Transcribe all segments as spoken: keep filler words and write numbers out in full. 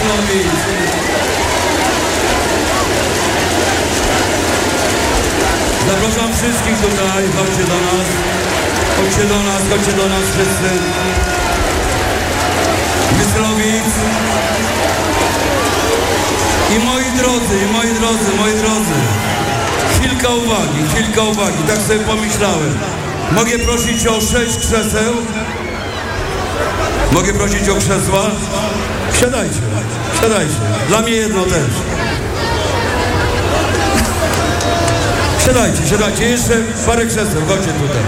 Myslowic. Zapraszam wszystkich tutaj, chodźcie do nas, chodźcie do nas, chodźcie do nas wszyscy. Myslowic. I moi drodzy, i moi drodzy, moi drodzy, chwilka uwagi, chwilka uwagi, tak sobie pomyślałem. Mogę prosić o sześć krzeseł? Mogę prosić o krzesła? Siadajcie, siadajcie, dla mnie jedno też. Siadajcie, siadajcie, jeszcze parę krzeseł, chodźcie tutaj.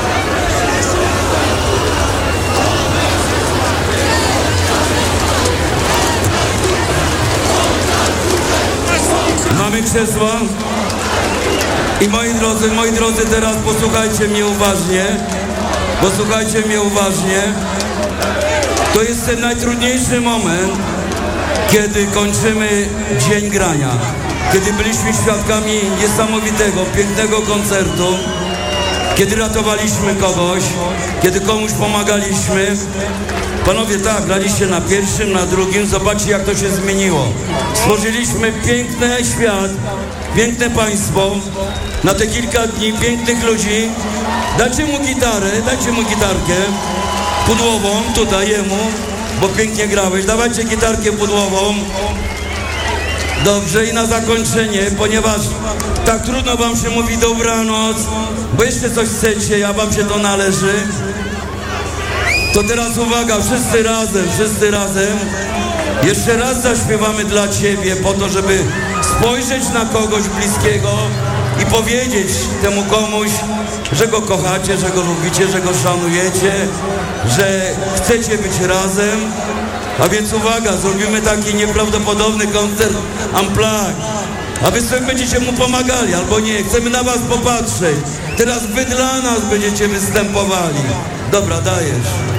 Mamy krzesła? I moi drodzy, moi drodzy, teraz posłuchajcie mnie uważnie, posłuchajcie mnie uważnie. To jest ten najtrudniejszy moment, kiedy kończymy dzień grania. Kiedy byliśmy świadkami niesamowitego, pięknego koncertu, kiedy ratowaliśmy kogoś, kiedy komuś pomagaliśmy. Panowie, tak, graliście na pierwszym, na drugim, zobaczcie jak to się zmieniło. Stworzyliśmy piękny świat, piękne państwo, na te kilka dni pięknych ludzi. Dajcie mu gitarę, dajcie mu gitarkę pudłową, tutaj jemu, bo pięknie grałeś. Dawajcie gitarkę pudłową. Dobrze, i na zakończenie, ponieważ tak trudno wam się mówi dobranoc, bo jeszcze coś chcecie, a wam się to należy. To teraz uwaga, wszyscy razem, wszyscy razem. Jeszcze raz zaśpiewamy dla ciebie po to, żeby spojrzeć na kogoś bliskiego i powiedzieć temu komuś, że go kochacie, że go lubicie, że go szanujecie, że chcecie być razem. A więc uwaga, zrobimy taki nieprawdopodobny koncert Unplugged. A wy sobie będziecie mu pomagali, albo nie, chcemy na was popatrzeć. Teraz wy dla nas będziecie występowali. Dobra, dajesz.